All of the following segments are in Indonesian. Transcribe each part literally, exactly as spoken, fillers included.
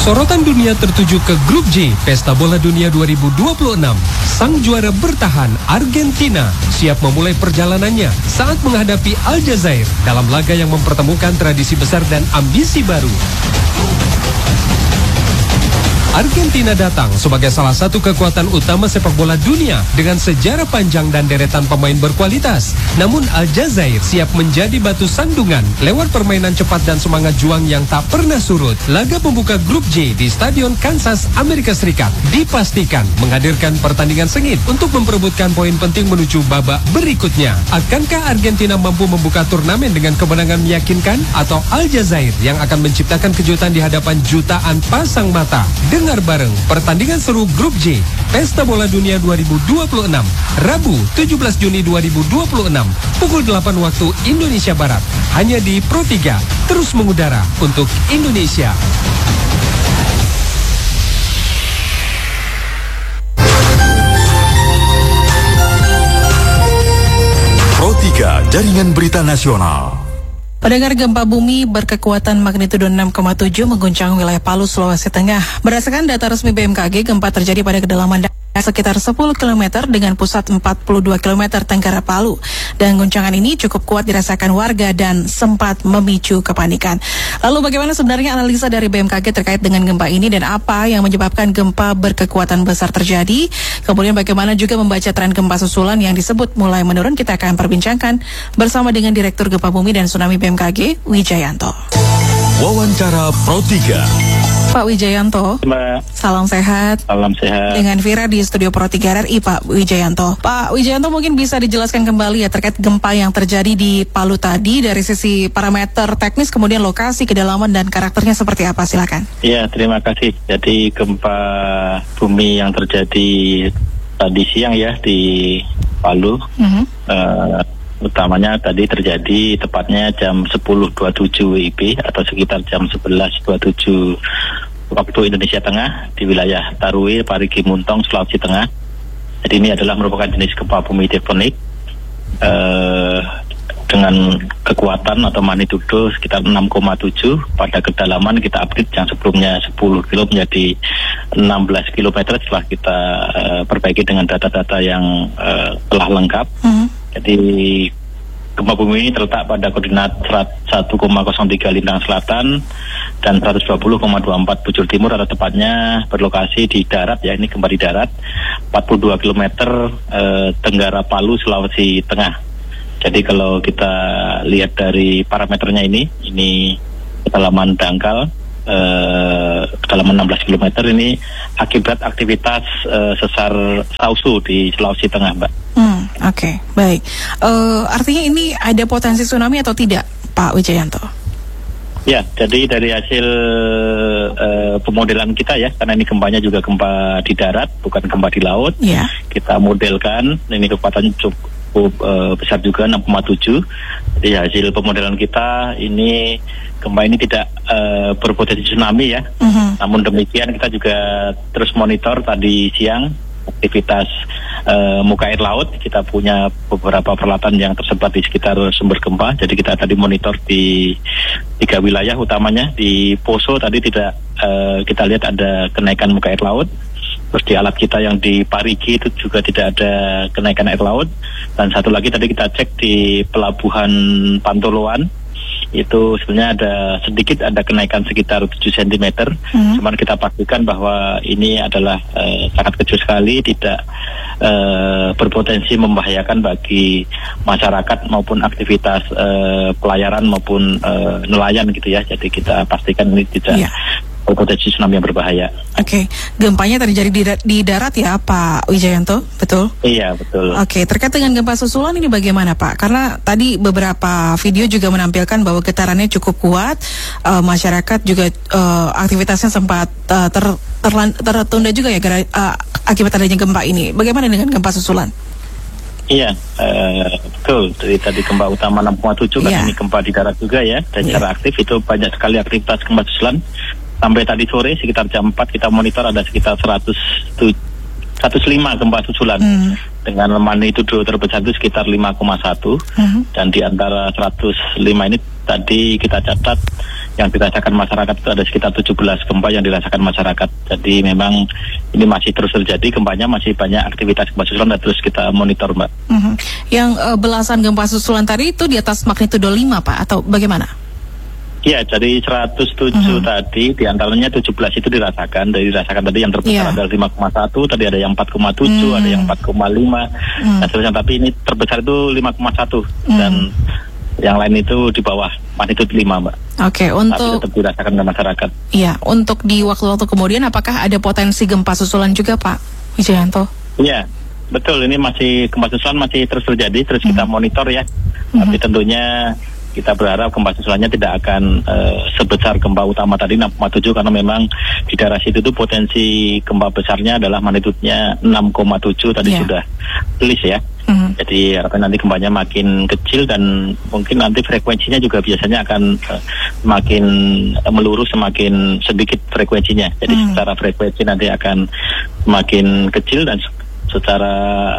Sorotan dunia tertuju ke Grup J, Pesta Bola Dunia dua ribu dua puluh enam. Sang juara bertahan, Argentina, siap memulai perjalanannya saat menghadapi Aljazair dalam laga yang mempertemukan tradisi besar dan ambisi baru. Argentina datang sebagai salah satu kekuatan utama sepak bola dunia dengan sejarah panjang dan deretan pemain berkualitas. Namun Aljazair siap menjadi batu sandungan lewat permainan cepat dan semangat juang yang tak pernah surut. Laga pembuka Grup J di Stadion Kansas, Amerika Serikat dipastikan menghadirkan pertandingan sengit untuk memperebutkan poin penting menuju babak berikutnya. Akankah Argentina mampu membuka turnamen dengan kemenangan meyakinkan atau Aljazair yang akan menciptakan kejutan di hadapan jutaan pasang mata? Dengar bareng pertandingan seru Grup J Pesta Bola Dunia dua ribu dua puluh enam Rabu tujuh belas Juni dua ribu dua puluh enam pukul delapan waktu Indonesia Barat hanya di Pro tiga, terus mengudara untuk Indonesia. Pro tiga, Jaringan Berita Nasional. Pendengar, gempa bumi berkekuatan magnitudo enam koma tujuh mengguncang wilayah Palu, Sulawesi Tengah. Berdasarkan data resmi B M K G, gempa terjadi pada kedalaman sekitar sepuluh kilometer dengan pusat empat puluh dua kilometer tenggara Palu. Dan guncangan ini cukup kuat dirasakan warga dan sempat memicu kepanikan. Lalu bagaimana sebenarnya analisa dari B M K G terkait dengan gempa ini dan apa yang menyebabkan gempa berkekuatan besar terjadi? Kemudian bagaimana juga membaca tren gempa susulan yang disebut mulai menurun? Kita akan perbincangkan bersama dengan Direktur Gempa Bumi dan Tsunami B M K G, Wijayanto. Wawancara Pro tiga. Pak Wijayanto, Mbak. Salam sehat. Salam sehat. Dengan Vira di studio Pro tiga R I, Pak Wijayanto. Pak Wijayanto, mungkin bisa dijelaskan kembali ya terkait gempa yang terjadi di Palu tadi dari sisi parameter teknis, kemudian lokasi, kedalaman dan karakternya seperti apa? Silakan. Iya, terima kasih. Jadi gempa bumi yang terjadi tadi siang ya di Palu, mm-hmm. uh, utamanya tadi terjadi tepatnya jam sepuluh dua puluh tujuh W I B atau sekitar jam sebelas dua puluh tujuh waktu Indonesia Tengah di wilayah Tarue, Parigi Muntong, Sulawesi Tengah. Jadi ini adalah merupakan jenis gempa bumi tektonik uh, dengan kekuatan atau magnitudo sekitar enam koma tujuh. Pada kedalaman kita update yang sebelumnya sepuluh kilo menjadi enam belas kilometer setelah kita uh, perbaiki dengan data-data yang uh, telah lengkap. Mm-hmm. Jadi gempa bumi ini terletak pada koordinat satu koma nol tiga lintang selatan dan seratus dua puluh koma dua empat bujur timur, atau tepatnya berlokasi di darat ya, ini gempa di darat empat puluh dua kilometer eh, tenggara Palu, Sulawesi Tengah. Jadi kalau kita lihat dari parameternya ini, ini kedalaman dangkal eh, kedalaman enam belas kilometer ini akibat aktivitas eh, sesar Sausu di Sulawesi Tengah, Mbak. Hmm, Oke, okay, baik. Uh, artinya ini ada potensi tsunami atau tidak, Pak Wijayanto? Ya, jadi dari hasil uh, pemodelan kita ya, karena ini gempanya juga gempa di darat, bukan gempa di laut. Yeah. Kita modelkan, ini kekuatan cukup uh, besar juga, enam koma tujuh. Jadi hasil pemodelan kita, ini gempa ini tidak uh, berpotensi tsunami ya. Uh-huh. Namun demikian kita juga terus monitor tadi siang aktivitas uh, muka air laut. Kita punya beberapa peralatan yang tersebar di sekitar sumber gempa. Jadi kita tadi monitor di tiga wilayah utamanya. Di Poso tadi tidak uh, kita lihat ada kenaikan muka air laut. Terus di alat kita yang di Parigi itu juga tidak ada kenaikan air laut. Dan satu lagi tadi kita cek di pelabuhan Pantoloan, itu sebenarnya ada sedikit ada kenaikan sekitar tujuh sentimeter. Hmm. Cuman kita pastikan bahwa ini adalah uh, sangat kecil sekali, tidak uh, berpotensi membahayakan bagi masyarakat maupun aktivitas uh, pelayaran maupun uh, nelayan gitu ya. Jadi kita pastikan ini tidak yeah. berpotensi tsunami yang berbahaya. Oke, okay. Gempanya terjadi di, di darat ya Pak Wijayanto, betul? Iya, betul. Oke, okay. Terkait dengan gempa susulan ini bagaimana Pak? Karena tadi beberapa video juga menampilkan bahwa getarannya cukup kuat, uh, masyarakat juga uh, aktivitasnya sempat uh, ter, terlan, tertunda juga ya gara, uh, akibat adanya gempa ini. Bagaimana dengan gempa susulan? Iya, uh, betul. Jadi tadi gempa utama enam koma tujuh kan, yeah. Ini gempa di darat juga ya, dan yeah. Secara aktif itu banyak sekali aktivitas gempa susulan. Sampai tadi sore sekitar jam empat kita monitor ada sekitar seratus, seratus lima gempa susulan. Mm. Dengan magnitudo terbesar itu sekitar lima koma satu. Mm-hmm. Dan di antara seratus lima ini tadi kita catat yang dirasakan masyarakat itu ada sekitar tujuh belas gempa yang dirasakan masyarakat. Jadi memang ini masih terus terjadi, gempanya masih banyak aktivitas gempa susulan dan terus kita monitor, Mbak. Mm-hmm. Yang uh, belasan gempa susulan tadi itu di atas magnitudo lima, Pak, atau bagaimana? Iya, dari seratus tujuh mm-hmm. tadi, diantaranya tujuh belas itu dirasakan. Dari dirasakan tadi yang terbesar yeah. ada lima koma satu, tadi ada yang empat koma tujuh, mm. ada yang empat koma lima, mm. dan seterusnya. Tapi ini terbesar itu lima koma satu, mm. dan yang lain itu di bawah magnitudo lima, Mbak. Oke, okay, untuk... Tapi tetap dirasakan oleh masyarakat. Iya, untuk di waktu-waktu kemudian apakah ada potensi gempa susulan juga, Pak Wijayanto? Iya, betul. Ini masih gempa susulan masih terus terjadi, terus mm. kita monitor ya. Mm-hmm. Tapi tentunya kita berharap gempa susulannya tidak akan uh, sebesar gempa utama tadi enam koma tujuh, karena memang di daerah situ tuh potensi gempa besarnya adalah magnitudenya enam koma tujuh tadi yeah. sudah tulis ya. Mm-hmm. Jadi harapan nanti gempanya makin kecil dan mungkin nanti frekuensinya juga biasanya akan uh, makin uh, melurus, semakin sedikit frekuensinya. Jadi mm. secara frekuensi nanti akan makin kecil dan secara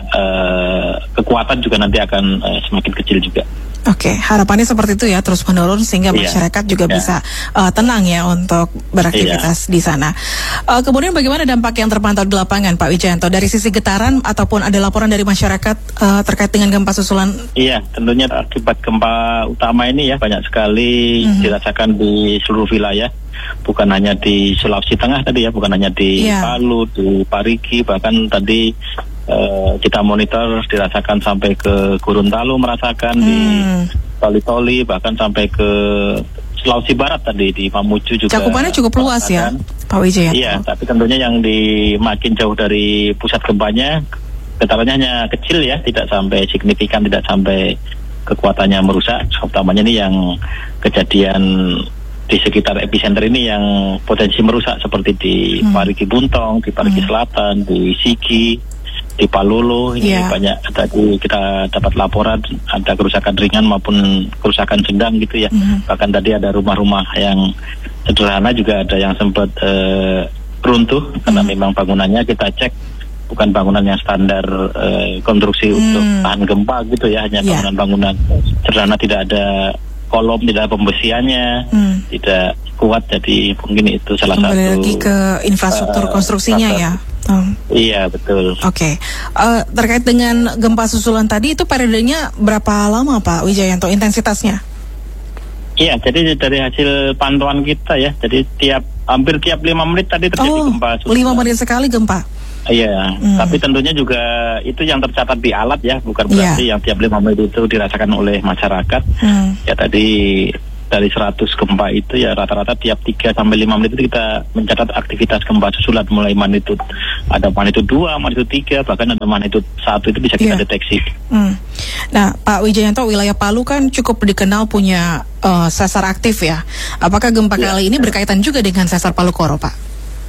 uh, kekuatan juga nanti akan uh, semakin kecil juga. Oke, okay, harapannya seperti itu ya, terus menurun sehingga yeah. masyarakat juga yeah. bisa uh, tenang ya untuk beraktivitas yeah. di sana. Uh, kemudian bagaimana dampak yang terpantau di lapangan, Pak Wijayanto, dari sisi getaran ataupun ada laporan dari masyarakat uh, terkait dengan gempa susulan? Iya, tentunya akibat gempa utama ini ya banyak sekali mm-hmm. dirasakan di seluruh wilayah. Bukan hanya di Sulawesi Tengah tadi ya, bukan hanya di yeah. Palu, di Parigi, bahkan tadi Uh, kita monitor dirasakan sampai ke Gorontalo, merasakan hmm. di Toli-Toli, bahkan sampai ke Sulawesi Barat tadi di Mamuju juga. Cakupannya cukup luas ya, Pak Wijayanto. Iya, tapi tentunya yang di makin jauh dari pusat gempanya getarannya hanya kecil ya, tidak sampai signifikan, tidak sampai kekuatannya merusak. Utamanya ini yang kejadian di sekitar epicenter ini yang potensi merusak seperti di hmm. Parigi Buntong, di Parigi hmm. Selatan, di Sigi, di Palolo ini yeah. banyak tadi kita dapat laporan ada kerusakan ringan maupun kerusakan sedang gitu ya. Mm-hmm. Bahkan tadi ada rumah-rumah yang sederhana juga ada yang sempat uh, runtuh mm-hmm. karena memang bangunannya kita cek bukan bangunan yang standar uh, konstruksi mm. untuk tahan gempa gitu ya, hanya yeah. bangunan-bangunan sederhana, tidak ada kolom, tidak ada pembesiannya, mm. tidak kuat, jadi mungkin itu salah Kembali satu lagi ke infrastruktur uh, konstruksinya uh, ya. Hmm. Iya betul. Oke, okay. uh, terkait dengan gempa susulan tadi itu periodenya berapa lama Pak Wijayanto intensitasnya? Iya, jadi dari hasil pantauan kita ya, jadi tiap hampir tiap lima menit tadi terjadi oh, gempa susulan. lima menit sekali gempa. Iya, hmm. tapi tentunya juga itu yang tercatat di alat ya, bukan berarti yeah. yang tiap lima menit itu dirasakan oleh masyarakat. Hmm. Ya tadi dari seratus gempa itu ya rata-rata tiap tiga sampai lima menit itu kita mencatat aktivitas gempa susulan, mulai magnitudo ada magnitudo dua, magnitudo tiga, bahkan ada magnitudo satu itu bisa kita yeah. deteksi. Hmm. Nah, Pak Wijayanto, wilayah Palu kan cukup dikenal punya uh, sesar aktif ya. Apakah gempa yeah. kali ini berkaitan juga dengan sesar Palu Koro, Pak?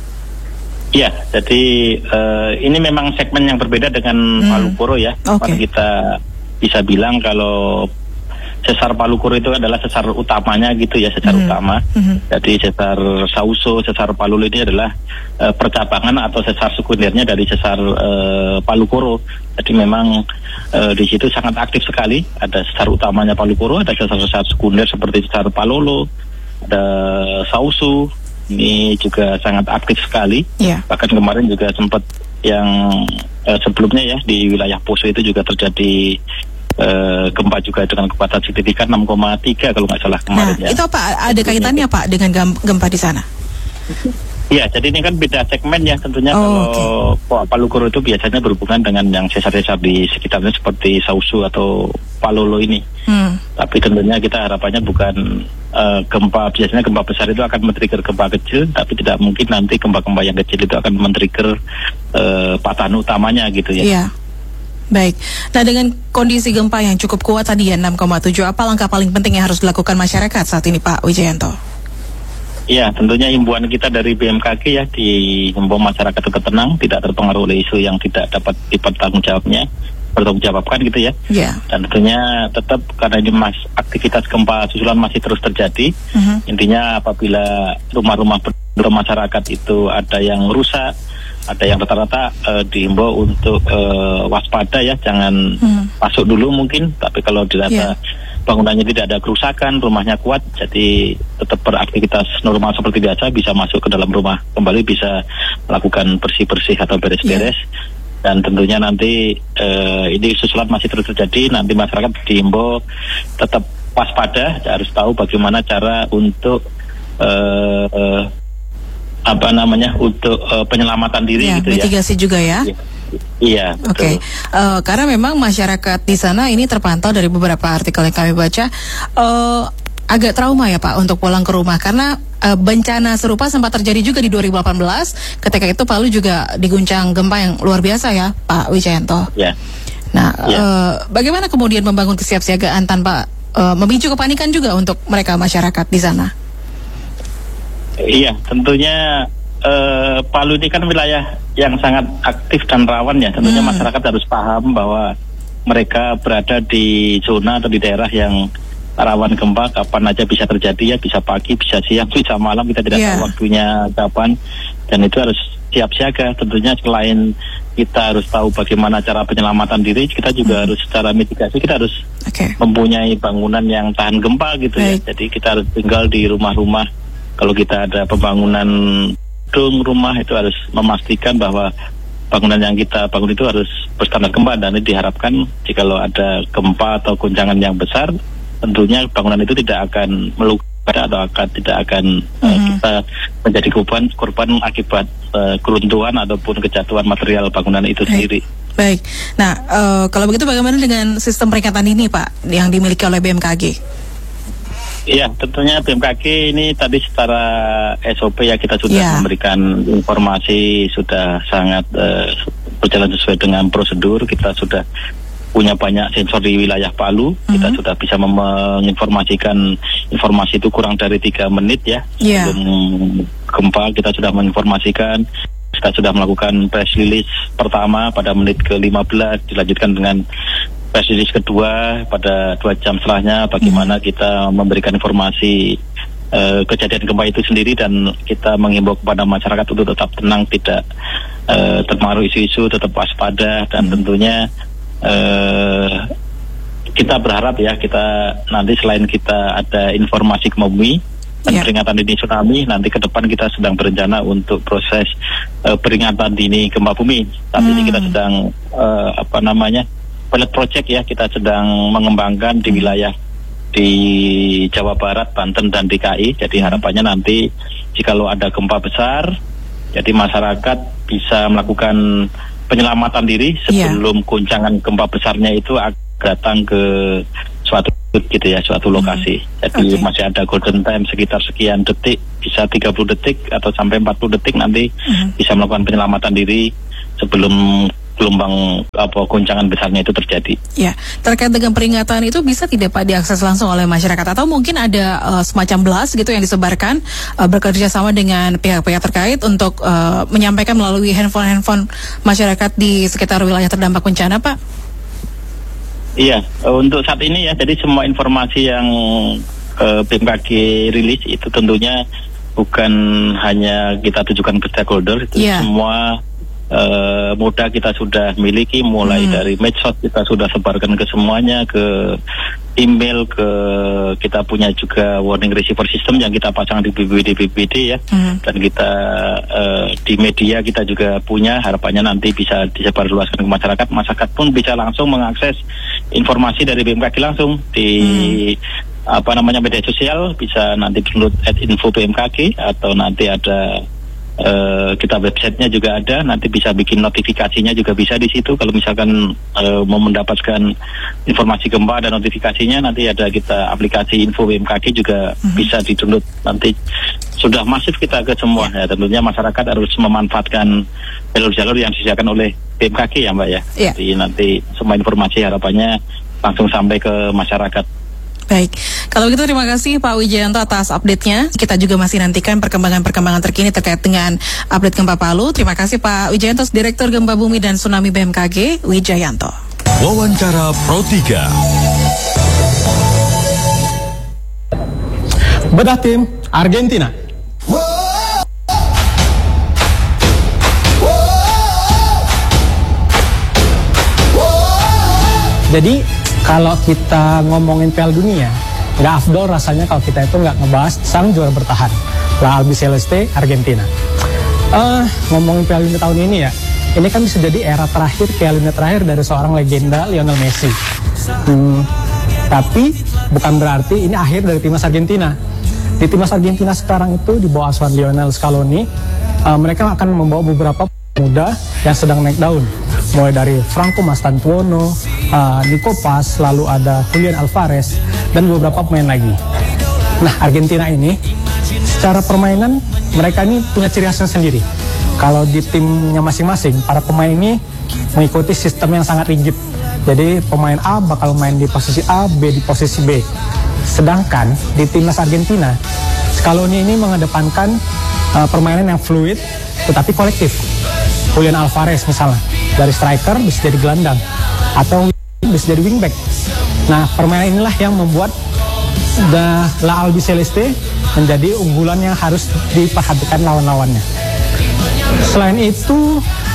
Iya, jadi uh, ini memang segmen yang berbeda dengan hmm. Palu Koro ya. Okay. Kita bisa bilang kalau sesar Palu Koro itu adalah sesar utamanya gitu ya, sesar mm-hmm. utama. Mm-hmm. Jadi sesar Sauso, sesar Palu ini adalah uh, percabangan atau sesar sekundernya dari sesar uh, Palu Koro. Jadi memang uh, di situ sangat aktif sekali. Ada sesar utamanya Palu Koro, ada sesar-sesar sekunder seperti sesar Palolo, ada Sauso. Ini juga sangat aktif sekali. Yeah. Bahkan kemarin juga sempat yang uh, sebelumnya ya di wilayah Poso itu juga terjadi Uh, gempa juga dengan kekuatan signifikan enam koma tiga kalau nggak salah kemarin. Nah, ya. Itu apa? Ada kaitannya Pak dengan gempa di sana? Iya, jadi ini kan beda segmen ya tentunya. Oh, kalau okay. Palu Koro itu biasanya berhubungan dengan yang sesar-sesar di sekitarnya seperti Sausu atau Palolo ini. Hmm. Tapi tentunya kita harapannya bukan uh, gempa, biasanya gempa besar itu akan men-trigger gempa kecil, tapi tidak mungkin nanti gempa-gempa yang kecil itu akan men-trigger uh, patahan utamanya gitu ya. Iya. Baik, nah dengan kondisi gempa yang cukup kuat tadi ya enam koma tujuh, apa langkah paling penting yang harus dilakukan masyarakat saat ini Pak Wijayanto? Iya, tentunya himbauan kita dari B M K G ya, dihimbau masyarakat tetap tenang, tidak terpengaruh oleh isu yang tidak dapat dipertanggungjawabnya, bertanggungjawabkan gitu ya. Yeah. Dan tentunya tetap karena ini mas, aktivitas gempa susulan masih terus terjadi, uh-huh. intinya apabila rumah-rumah masyarakat itu ada yang rusak, ada yang rata-rata uh, dihimbau untuk uh, waspada ya, jangan hmm. masuk dulu mungkin, tapi kalau dirasa yeah. bangunannya tidak ada kerusakan, rumahnya kuat, jadi tetap beraktivitas normal seperti biasa, bisa masuk ke dalam rumah kembali, bisa melakukan bersih-bersih atau beres-beres. Yeah. Dan tentunya nanti uh, ini susulan masih terus terjadi, nanti masyarakat diimbau tetap waspada, harus tahu bagaimana cara untuk uh, uh, apa namanya untuk uh, penyelamatan diri ya, gitu mitigasi ya. juga ya. Iya. Oke, okay. uh, karena memang masyarakat di sana ini terpantau dari beberapa artikel yang kami baca uh, agak trauma ya Pak untuk pulang ke rumah karena uh, bencana serupa sempat terjadi juga di dua ribu delapan belas. Ketika itu Palu juga diguncang gempa yang luar biasa ya Pak Wijayanto. Ya. Nah, ya. Uh, bagaimana kemudian membangun kesiapsiagaan tanpa uh, memicu kepanikan juga untuk mereka masyarakat di sana? Iya, tentunya uh, Palu ini kan wilayah yang sangat aktif dan rawan ya. Tentunya hmm. masyarakat harus paham bahwa mereka berada di zona atau di daerah yang rawan gempa, kapan aja bisa terjadi ya, bisa pagi, bisa siang, bisa malam, kita tidak yeah. tahu waktunya kapan, dan itu harus siap siaga. Tentunya selain kita harus tahu bagaimana cara penyelamatan diri, kita juga hmm. harus secara mitigasi, kita harus okay. mempunyai bangunan yang tahan gempa gitu Baik. ya. Jadi kita harus tinggal di rumah-rumah, kalau kita ada pembangunan gedung rumah itu harus memastikan bahwa bangunan yang kita bangun itu harus berstandar gempa, dan ini diharapkan jika ada gempa atau guncangan yang besar, tentunya bangunan itu tidak akan melukai atau akan tidak akan mm-hmm. uh, kita menjadi korban korban akibat uh, keruntuhan ataupun kejatuhan material bangunan itu Baik. sendiri. Baik. Nah, uh, kalau begitu bagaimana dengan sistem peringatan ini Pak yang dimiliki oleh B M K G? Iya, tentunya B M K G ini tadi secara S O P ya kita sudah yeah. memberikan informasi, sudah sangat uh, berjalan sesuai dengan prosedur. Kita sudah punya banyak sensor di wilayah Palu, mm-hmm. kita sudah bisa menginformasikan informasi itu kurang dari tiga menit ya yeah. sebelum gempa. Kita sudah menginformasikan, kita sudah melakukan press release pertama pada menit ke lima belas, dilanjutkan dengan press release kedua pada dua jam setelahnya, bagaimana mm-hmm. kita memberikan informasi uh, kejadian gempa itu sendiri, dan kita menghimbau kepada masyarakat untuk tetap tenang, tidak uh, terpengaruh isu-isu, tetap waspada, dan mm-hmm. tentunya Uh, kita berharap ya, kita nanti selain kita ada informasi gempa bumi dan yeah. peringatan dini tsunami, nanti ke depan kita sedang berencana untuk proses uh, peringatan dini gempa bumi. Saat hmm. ini kita sedang uh, apa namanya pilot project ya, kita sedang mengembangkan di wilayah di Jawa Barat, Banten dan D K I. Jadi harapannya nanti jikalau ada gempa besar, jadi masyarakat bisa melakukan penyelamatan diri sebelum yeah. guncangan gempa besarnya itu datang ke suatu gitu ya, suatu lokasi. Hmm. Jadi okay. masih ada golden time sekitar sekian detik, bisa tiga puluh detik atau sampai empat puluh detik nanti hmm. bisa melakukan penyelamatan diri sebelum gelombang apa guncangan besarnya itu terjadi. Ya, terkait dengan peringatan itu bisa tidak Pak diakses langsung oleh masyarakat, atau mungkin ada uh, semacam blast gitu yang disebarkan uh, bekerja sama dengan pihak-pihak terkait untuk uh, menyampaikan melalui handphone-handphone masyarakat di sekitar wilayah terdampak bencana, Pak? Iya, untuk saat ini ya, jadi semua informasi yang uh, B M K G rilis itu tentunya bukan hanya kita tujukan ke stakeholder, itu yeah. semua Uh, moda kita sudah miliki, mulai hmm. dari medsos kita sudah sebarkan ke semuanya, ke email, ke kita punya juga warning receiver system yang kita pasang di B P B D B P B D ya, hmm. dan kita uh, di media kita juga punya. Harapannya nanti bisa disebarluaskan ke masyarakat, masyarakat pun bisa langsung mengakses informasi dari B M K G langsung di hmm. apa namanya media sosial, bisa nanti download at info B M K G, atau nanti ada Uh, kita websitenya juga ada, nanti bisa bikin notifikasinya juga bisa di situ. Kalau misalkan uh, mau mendapatkan informasi gempa dan notifikasinya, nanti ada kita aplikasi info B M K G juga mm-hmm. bisa di download. Nanti sudah masif kita ke semua ya. Tentunya masyarakat harus memanfaatkan jalur-jalur yang disediakan oleh B M K G ya Mbak ya. Yeah. Jadi nanti semua informasi harapannya langsung sampai ke masyarakat. Baik, kalau begitu terima kasih Pak Wijayanto atas update-nya. Kita juga masih nantikan perkembangan-perkembangan terkini terkait dengan update gempa Palu. Terima kasih Pak Wijayanto, Direktur Gempa Bumi dan Tsunami B M K G, Wijayanto. Wawancara Pro tiga. Bedah tim Argentina. Jadi Kalau kita ngomongin Piala Dunia, nggak afdol rasanya kalau kita itu nggak ngebahas sang juara bertahan, La Albiceleste Argentina. Uh, ngomongin Piala Dunia tahun ini ya, ini kan bisa jadi era terakhir, Piala Dunia terakhir dari seorang legenda Lionel Messi. Hmm, tapi bukan berarti ini akhir dari timnas Argentina. Di timnas Argentina sekarang itu di bawah asuhan Lionel Scaloni, uh, mereka akan membawa beberapa muda yang sedang naik daun, mulai dari Franco Mastantuono, uh, Nico Paz, lalu ada Julian Alvarez, dan beberapa pemain lagi. Nah, Argentina ini secara permainan mereka ini punya ciri khasnya sendiri. Kalau di timnya masing-masing, para pemain ini mengikuti sistem yang sangat rigid. Jadi pemain A bakal main di posisi A, B di posisi B. Sedangkan di timnas Argentina, Scaloni ini mengedepankan uh, permainan yang fluid tetapi kolektif. Julian Alvarez misalnya, dari striker bisa jadi gelandang atau bisa jadi wingback. Nah, permainan inilah yang membuat The La Albiceleste menjadi unggulan yang harus diperhatikan lawan-lawannya. Selain itu,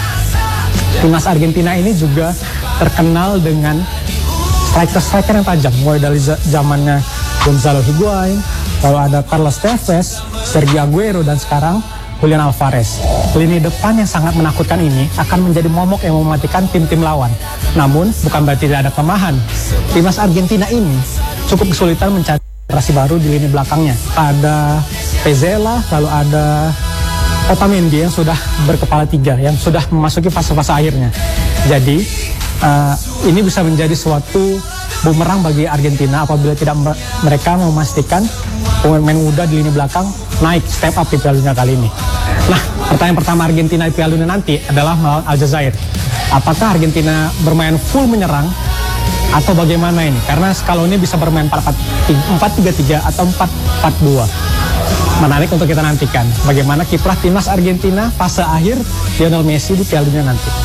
timnas Argentina ini juga terkenal dengan striker-striker yang tajam, mulai dari zamannya Gonzalo Higuain, lalu ada Carlos Tevez, Sergio Aguero, dan sekarang Julian Alvarez. Lini depan yang sangat menakutkan ini akan menjadi momok yang mematikan tim-tim lawan. Namun, bukan berarti tidak ada kelemahan. Timnas Argentina ini cukup kesulitan mencari generasi baru di lini belakangnya. Ada Pezzella, lalu ada Otamendi yang sudah berkepala tiga, yang sudah memasuki fase-fase akhirnya. Jadi, uh, ini bisa menjadi suatu bumerang bagi Argentina apabila tidak mereka memastikan pemain muda di lini belakang naik step up di Piala Dunia kali ini. Nah, pertanyaan pertama Argentina di Piala Dunia nanti adalah melawan Aljazair. Apakah Argentina bermain full menyerang atau bagaimana ini? Karena Scaloni bisa bermain empat tiga tiga atau empat empat dua. Menarik untuk kita nantikan bagaimana kiprah timnas Argentina fase akhir Lionel Messi di Piala Dunia nanti.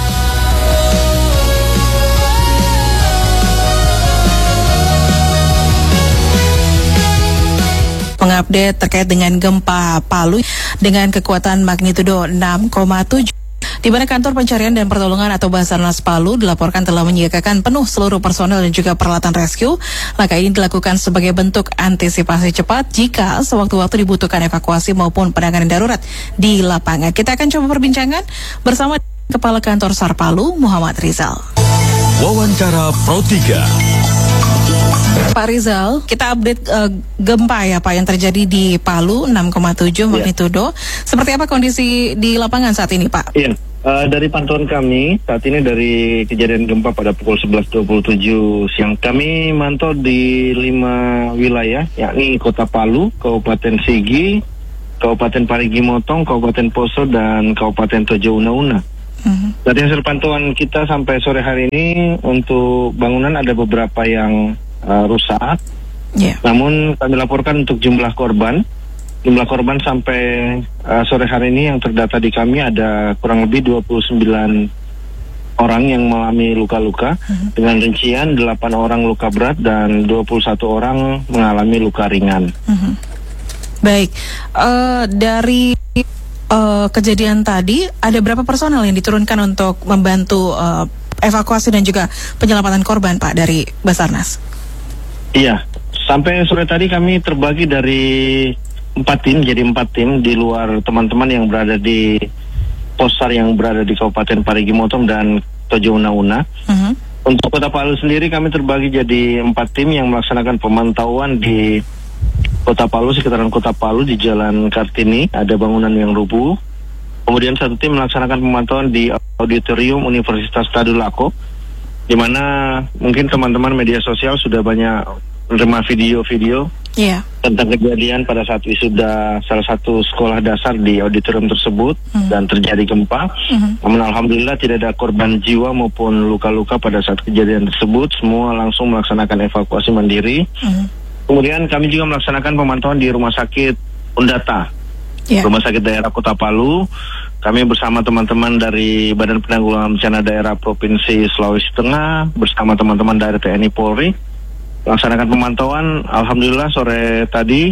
Mengupdate terkait dengan gempa Palu dengan kekuatan magnitudo enam koma tujuh. Di mana kantor pencarian dan pertolongan atau Basarnas Palu dilaporkan telah menyiagakan penuh seluruh personel dan juga peralatan rescue. Langkah ini dilakukan sebagai bentuk antisipasi cepat jika sewaktu-waktu dibutuhkan evakuasi maupun penanganan darurat di lapangan. Kita akan coba perbincangan bersama Kepala Kantor SAR Palu, Muhammad Rizal. Wawancara Pro tiga. Pak Rizal, kita update uh, gempa ya Pak yang terjadi di Palu enam koma tujuh magnitudo. Seperti apa kondisi di lapangan saat ini Pak? Iya, uh, dari pantauan kami saat ini dari kejadian gempa pada pukul sebelas dua puluh tujuh siang, kami mantau di lima wilayah, yakni Kota Palu, Kabupaten Sigi, Kabupaten Parigi Motong, Kabupaten Poso, dan Kabupaten Tojo Una Una. Uh-huh. Dari hasil pantauan kita sampai sore hari ini, untuk bangunan ada beberapa yang uh, rusak. Yeah. Namun kami laporkan untuk jumlah korban. Jumlah korban sampai uh, sore hari ini yang terdata di kami ada kurang lebih dua puluh sembilan orang yang mengalami luka-luka. Uh-huh. Dengan rincian delapan orang luka berat dan dua puluh satu orang mengalami luka ringan. Uh-huh. Baik, uh, dari Uh, kejadian tadi ada berapa personel yang diturunkan untuk membantu uh, evakuasi dan juga penyelamatan korban Pak dari Basarnas? Iya, sampai sore tadi kami terbagi dari empat tim, jadi empat tim di luar teman-teman yang berada di posar yang berada di Kabupaten Parigi Motong dan Tojo Una Una. Uh-huh. Untuk Kota Palu sendiri kami terbagi jadi empat tim yang melaksanakan pemantauan di Kota Palu, sekitaran Kota Palu di Jalan Kartini, ada bangunan yang rubuh. Kemudian satu tim melaksanakan pemantauan di Auditorium Universitas Tadulako, di mana mungkin teman-teman media sosial sudah banyak menerima video-video yeah. tentang kejadian pada saat wisuda salah satu sekolah dasar di auditorium tersebut mm. dan terjadi gempa. Mm-hmm. Namun alhamdulillah tidak ada korban jiwa maupun luka-luka pada saat kejadian tersebut. Semua langsung melaksanakan evakuasi mandiri. Mm. Kemudian kami juga melaksanakan pemantauan di Rumah Sakit Undata, yeah. Rumah Sakit Daerah Kota Palu. Kami bersama teman-teman dari Badan Penanggulangan Bencana Daerah Provinsi Sulawesi Tengah, bersama teman-teman dari T N I Polri, melaksanakan pemantauan. Alhamdulillah sore tadi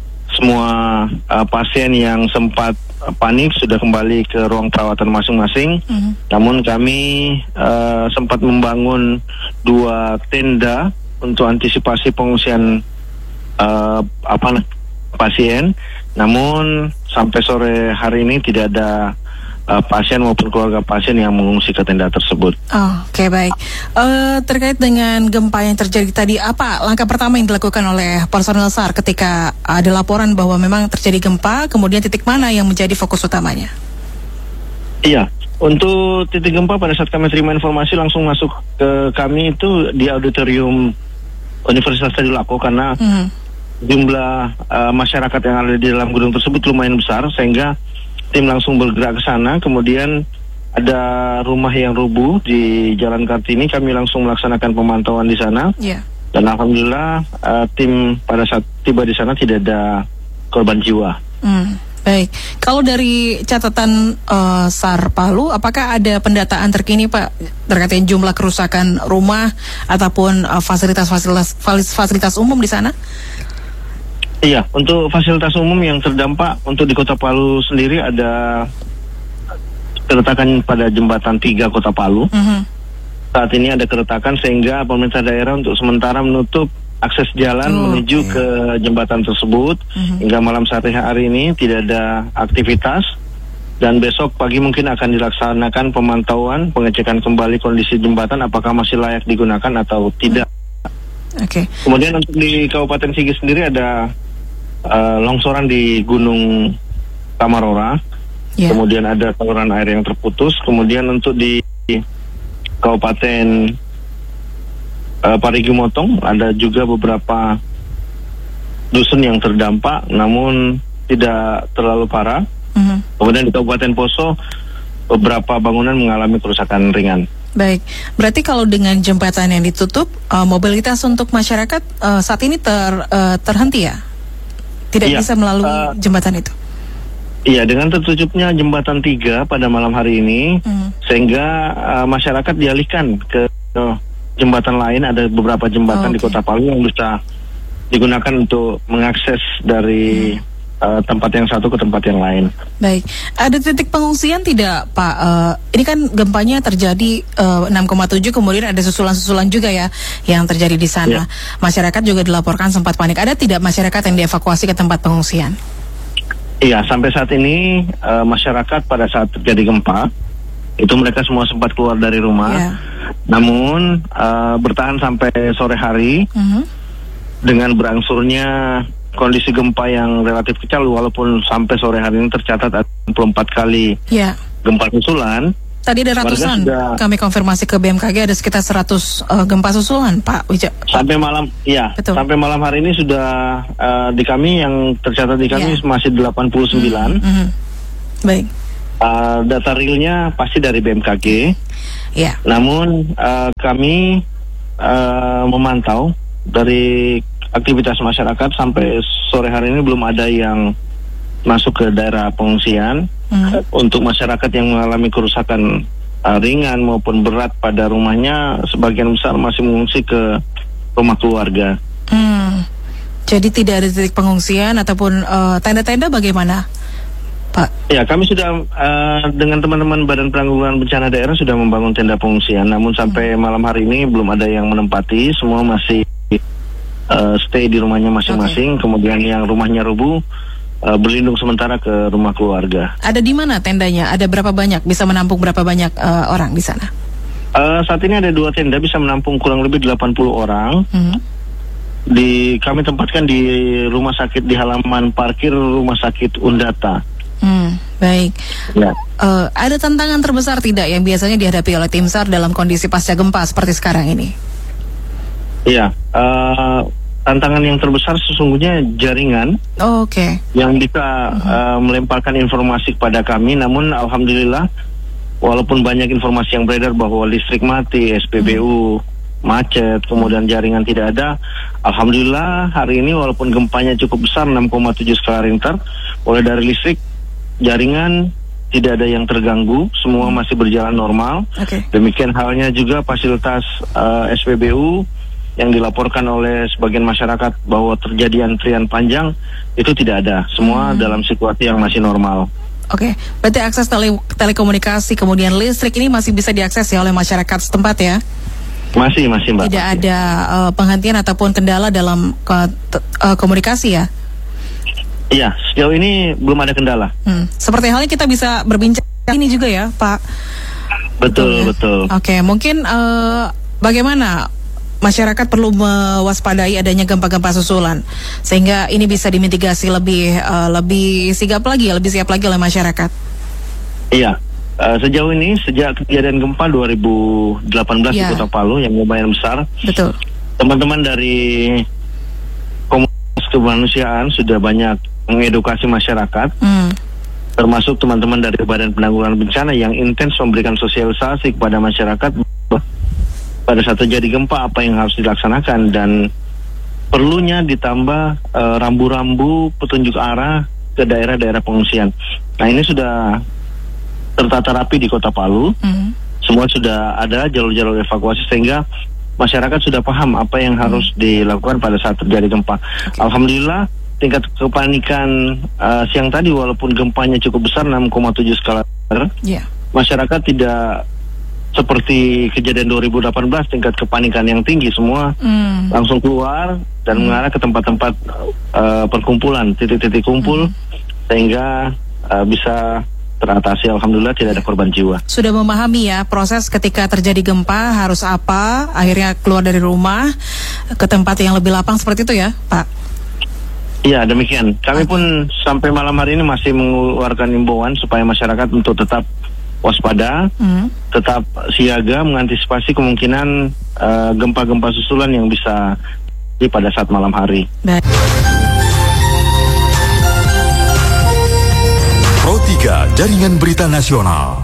semua uh, pasien yang sempat uh, panik sudah kembali ke ruang perawatan masing-masing. Mm-hmm. Namun kami uh, sempat membangun dua tenda untuk antisipasi pengungsian uh, apa pasien. Namun sampai sore hari ini tidak ada Uh, pasien maupun keluarga pasien yang mengungsi ke tenda tersebut. Oh, Oke okay, baik. Uh, terkait dengan gempa yang terjadi tadi, apa langkah pertama yang dilakukan oleh personel S A R ketika ada laporan bahwa memang terjadi gempa, kemudian titik mana yang menjadi fokus utamanya? Iya, untuk titik gempa pada saat kami terima informasi langsung masuk ke kami itu di auditorium Universitas Tadulako karena mm-hmm. jumlah uh, masyarakat yang ada di dalam gedung tersebut lumayan besar sehingga tim langsung bergerak ke sana. Kemudian ada rumah yang rubuh di Jalan Kartini, kami langsung melaksanakan pemantauan di sana. Yeah. Dan alhamdulillah uh, tim pada saat tiba di sana tidak ada korban jiwa. Hmm, baik. Kalau dari catatan uh, S A R Palu, apakah ada pendataan terkini Pak terkait jumlah kerusakan rumah ataupun uh, fasilitas-fasilitas fasilitas umum di sana? Iya, untuk fasilitas umum yang terdampak untuk di Kota Palu sendiri ada keretakan pada jembatan tiga Kota Palu. Mm-hmm. Saat ini ada keretakan sehingga pemerintah daerah untuk sementara menutup akses jalan oh, menuju okay. ke jembatan tersebut. Mm-hmm. Hingga malam hari hari ini tidak ada aktivitas dan besok pagi mungkin akan dilaksanakan pemantauan, pengecekan kembali kondisi jembatan apakah masih layak digunakan atau tidak. Oke. Okay. Kemudian untuk di Kabupaten Sigi sendiri ada Uh, longsoran di Gunung Tamarora, yeah. kemudian ada saluran air yang terputus, kemudian untuk di Kabupaten uh, Parigi Motong ada juga beberapa dusun yang terdampak, namun tidak terlalu parah. Mm-hmm. Kemudian di Kabupaten Poso beberapa bangunan mengalami kerusakan ringan. Baik, berarti kalau dengan jembatan yang ditutup, uh, mobilitas untuk masyarakat uh, saat ini ter, uh, terhenti ya? Tidak iya, bisa melalui uh, jembatan itu? Iya, dengan tertutupnya jembatan tiga pada malam hari ini, mm. sehingga uh, masyarakat dialihkan ke uh, jembatan lain. Ada beberapa jembatan oh, okay. di Kota Palu yang bisa digunakan untuk mengakses dari mm. uh, tempat yang satu ke tempat yang lain. Baik, ada titik pengungsian tidak Pak? Uh, ini kan gempanya terjadi uh, enam koma tujuh, kemudian ada susulan-susulan juga ya yang terjadi di sana. Yeah. Masyarakat juga dilaporkan sempat panik. Ada tidak masyarakat yang dievakuasi ke tempat pengungsian? Iya, sampai saat ini uh, masyarakat pada saat terjadi gempa itu mereka semua sempat keluar dari rumah. Yeah. Namun uh, bertahan sampai sore hari mm-hmm. dengan berangsurnya kondisi gempa yang relatif kecil, walaupun sampai sore hari ini tercatat ada enam puluh empat kali yeah. gempa susulan. Tadi ada ratusan, sudah, kami konfirmasi ke B M K G ada sekitar seratus uh, gempa susulan, Pak Wija. Sampai malam, iya, Betul. sampai malam hari ini sudah uh, di kami yang tercatat di kami yeah. masih delapan puluh sembilan. Mm-hmm. Baik. Uh, data realnya pasti dari B M K G. Yeah. Namun uh, kami uh, memantau dari aktivitas masyarakat sampai sore hari ini belum ada yang masuk ke daerah pengungsian. Hmm. Untuk masyarakat yang mengalami kerusakan uh, ringan maupun berat pada rumahnya, sebagian besar masih mengungsi ke rumah keluarga. Hmm. Jadi tidak ada titik pengungsian ataupun uh, tenda-tenda bagaimana, Pak? Ya, kami sudah uh, dengan teman-teman Badan Penanggulangan Bencana Daerah sudah membangun tenda pengungsian. Namun sampai hmm. malam hari ini belum ada yang menempati, semua masih uh, stay di rumahnya masing-masing. Okay. Kemudian yang rumahnya rubuh Uh, berlindung sementara ke rumah keluarga. Ada di mana tendanya? Ada berapa banyak? Bisa menampung berapa banyak uh, orang di sana? Uh, saat ini ada dua tenda bisa menampung kurang lebih delapan puluh orang. Mm-hmm. Di kami tempatkan di rumah sakit di halaman parkir rumah sakit Undata. Hmm, baik. Ya. Uh, ada tantangan terbesar tidak yang biasanya dihadapi oleh tim S A R dalam kondisi pasca gempa seperti sekarang ini? Iya. Uh, Tantangan yang terbesar sesungguhnya jaringan oh, okay. yang bisa uh-huh. uh, melemparkan informasi kepada kami. Namun alhamdulillah, walaupun banyak informasi yang beredar bahwa listrik mati, S P B U uh-huh. macet, kemudian jaringan tidak ada, alhamdulillah hari ini walaupun gempanya cukup besar enam koma tujuh skala Richter, mulai dari listrik, jaringan tidak ada yang terganggu, semua masih berjalan normal. Okay. Demikian halnya juga fasilitas uh, S P B U yang dilaporkan oleh sebagian masyarakat bahwa terjadi antrian panjang, itu tidak ada. Semua hmm. dalam situasi yang masih normal. Oke, okay. Berarti akses tele- telekomunikasi kemudian listrik ini masih bisa diakses ya oleh masyarakat setempat ya? Masih, masih Mbak. Tidak ada uh, penghentian ataupun kendala dalam ke, uh, komunikasi ya? Iya, sejauh ini belum ada kendala. Hmm. Seperti halnya kita bisa berbincang ini juga ya, Pak. Betul, ya? betul. Oke, mungkin uh, bagaimana masyarakat perlu mewaspadai adanya gempa-gempa susulan sehingga ini bisa dimitigasi lebih uh, lebih sigap lagi, lebih siap lagi oleh masyarakat. Iya. Uh, sejauh ini sejak kejadian gempa dua ribu delapan belas ya. Di Kota Palu yang lumayan besar. Betul. Teman-teman dari komunitas kemanusiaan sudah banyak mengedukasi masyarakat. Hmm. Termasuk teman-teman dari Badan Penanggulangan Bencana yang intens memberikan sosialisasi kepada masyarakat pada saat terjadi gempa apa yang harus dilaksanakan dan perlunya ditambah uh, rambu-rambu petunjuk arah ke daerah-daerah pengungsian. Nah, ini sudah tertata rapi di Kota Palu. Mm-hmm. Semua sudah ada jalur-jalur evakuasi sehingga masyarakat sudah paham apa yang harus mm-hmm. dilakukan pada saat terjadi gempa. Okay. Alhamdulillah tingkat kepanikan uh, siang tadi walaupun gempanya cukup besar enam koma tujuh skala Richter, yeah. masyarakat tidak seperti kejadian dua ribu delapan belas tingkat kepanikan yang tinggi, semua mm. langsung keluar dan mm. mengarah ke tempat-tempat uh, perkumpulan, titik-titik kumpul mm. sehingga uh, bisa teratasi. Alhamdulillah tidak ada korban jiwa. Sudah memahami ya proses ketika terjadi gempa harus apa, akhirnya keluar dari rumah ke tempat yang lebih lapang seperti itu ya Pak? Iya demikian. Kami pun sampai malam hari ini masih mengeluarkan himbauan supaya masyarakat untuk tetap waspada, hmm. tetap siaga mengantisipasi kemungkinan uh, gempa-gempa susulan yang bisa di pada saat malam hari. Baik. Pro tiga Jaringan Berita Nasional.